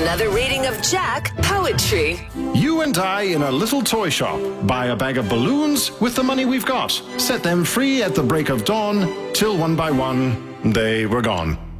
Another reading of Jack Poetry. You and I in a little toy shop. Buy a bag of balloons with the money we've got. Set them free at the break of dawn. Till one by one, they were gone.